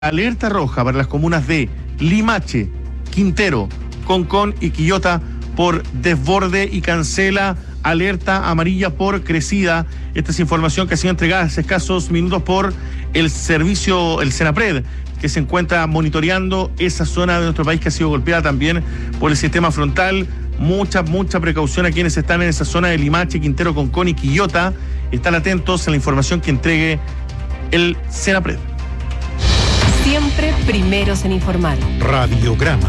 Alerta roja para las comunas de Limache, Quintero, Concón y Quillota por desborde y cancela alerta amarilla por crecida. Esta es información que ha sido entregada hace escasos minutos por el servicio, el Senapred, que se encuentra monitoreando esa zona de nuestro país que ha sido golpeada también por el sistema frontal. Mucha precaución a quienes están en esa zona de Limache, Quintero, Concón y Quillota. Están atentos a la información que entregue el Senapred. Siempre primeros en informar. Radiograma.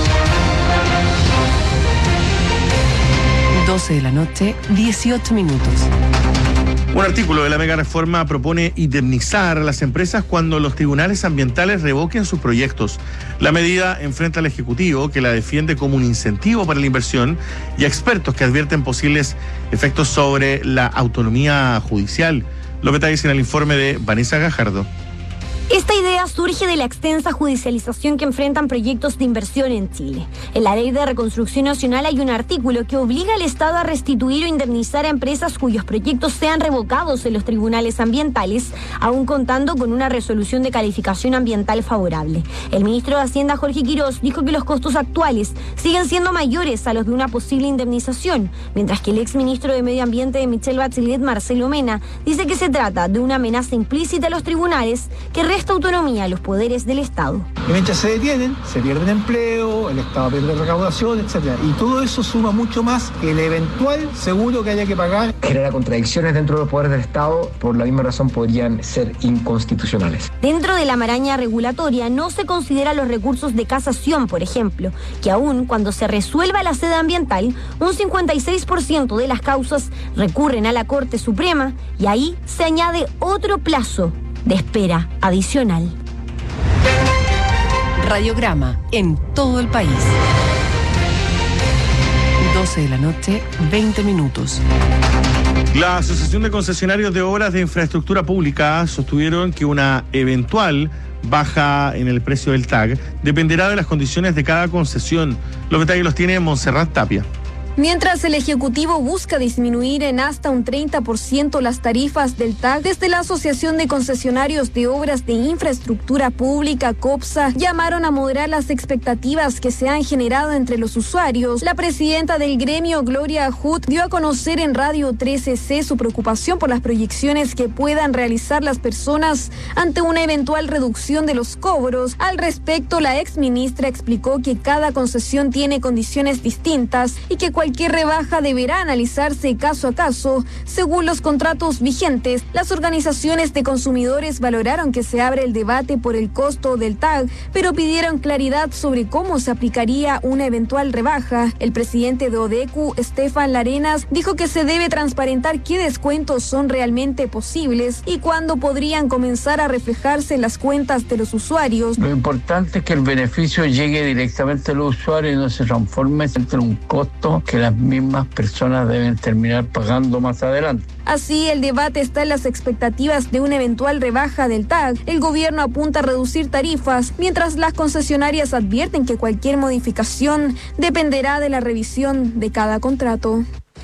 12 de la noche, 18 minutos. Un artículo de la mega reforma propone indemnizar a las empresas cuando los tribunales ambientales revoquen sus proyectos. La medida enfrenta al Ejecutivo, que la defiende como un incentivo para la inversión, y a expertos que advierten posibles efectos sobre la autonomía judicial. Los detalles en el informe de Vanessa Gajardo. Esta idea surge de la extensa judicialización que enfrentan proyectos de inversión en Chile. En la Ley de Reconstrucción Nacional hay un artículo que obliga al Estado a restituir o indemnizar a empresas cuyos proyectos sean revocados en los tribunales ambientales, aún contando con una resolución de calificación ambiental favorable. El ministro de Hacienda, Jorge Quirós, dijo que los costos actuales siguen siendo mayores a los de una posible indemnización, mientras que el exministro de Medio Ambiente de Michelle Bachelet, Marcelo Mena, dice que se trata de una amenaza implícita a los tribunales que resta autonomía a los poderes del Estado. Y mientras se detienen, se pierde empleo, el Estado pierde recaudación, etc. Y todo eso suma mucho más que el eventual seguro que haya que pagar. Genera contradicciones dentro de los poderes del Estado, por la misma razón podrían ser inconstitucionales. Dentro de la maraña regulatoria no se consideran los recursos de casación, por ejemplo, que aún cuando se resuelva la sede ambiental, un 56% de las causas recurren a la Corte Suprema y ahí se añade otro plazo de espera adicional. Radiograma en todo el país. 12 de la noche, 20 minutos. La Asociación de Concesionarios de Obras de Infraestructura Pública sostuvieron que una eventual baja en el precio del TAG dependerá de las condiciones de cada concesión. Los detalles los tiene Montserrat Tapia. Mientras el Ejecutivo busca disminuir en hasta un 30% las tarifas del TAG, desde la Asociación de Concesionarios de Obras de Infraestructura Pública, COPSA, llamaron a moderar las expectativas que se han generado entre los usuarios. La presidenta del gremio, Gloria Hut, dio a conocer en Radio 13C su preocupación por las proyecciones que puedan realizar las personas ante una eventual reducción de los cobros. Al respecto, la exministra explicó que cada concesión tiene condiciones distintas y que cualquier rebaja deberá analizarse caso a caso según los contratos vigentes. Las organizaciones de consumidores valoraron que se abre el debate por el costo del TAG, pero pidieron claridad sobre cómo se aplicaría una eventual rebaja. El presidente de ODECU, Estefan Larenas, dijo que se debe transparentar qué descuentos son realmente posibles y cuándo podrían comenzar a reflejarse en las cuentas de los usuarios. Lo importante es que el beneficio llegue directamente al usuario y no se transforme en un costo que las mismas personas deben terminar pagando más adelante. Así, el debate está en las expectativas de una eventual rebaja del TAG. El gobierno apunta a reducir tarifas, mientras las concesionarias advierten que cualquier modificación dependerá de la revisión de cada contrato.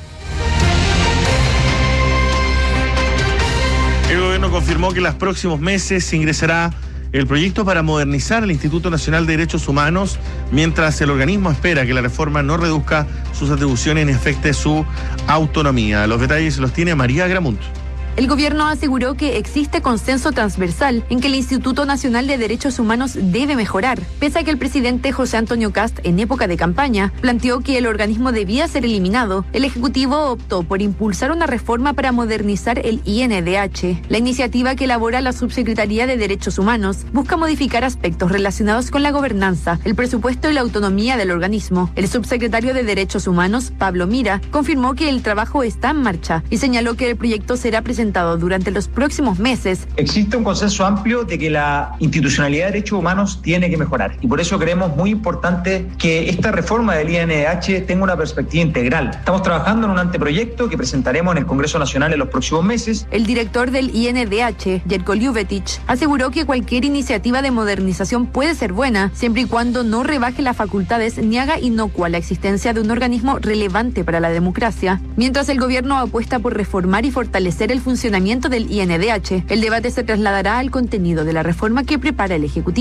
El gobierno confirmó que en los próximos meses se ingresará el proyecto para modernizar el Instituto Nacional de Derechos Humanos, mientras el organismo espera que la reforma no reduzca sus atribuciones ni afecte su autonomía. Los detalles los tiene María Gramunt. El gobierno aseguró que existe consenso transversal en que el Instituto Nacional de Derechos Humanos debe mejorar, pese a que el presidente José Antonio Kast, en época de campaña, planteó que el organismo debía ser eliminado. El Ejecutivo optó por impulsar una reforma para modernizar el INDH. La iniciativa que elabora la Subsecretaría de Derechos Humanos busca modificar aspectos relacionados con la gobernanza, el presupuesto y la autonomía del organismo. El subsecretario de Derechos Humanos, Pablo Mira, confirmó que el trabajo está en marcha y señaló que el proyecto será presentado durante los próximos meses. Existe un consenso amplio de que la institucionalidad de derechos humanos tiene que mejorar y por eso creemos muy importante que esta reforma del INDH tenga una perspectiva integral. Estamos trabajando en un anteproyecto que presentaremos en el Congreso Nacional en los próximos meses. El director del INDH, Jerko Ljubetic, aseguró que cualquier iniciativa de modernización puede ser buena, siempre y cuando no rebaje las facultades ni haga inocua la existencia de un organismo relevante para la democracia. Mientras el gobierno apuesta por reformar y fortalecer el funcionamiento funcionamiento del INDH. El debate se trasladará al contenido de la reforma que prepara el Ejecutivo.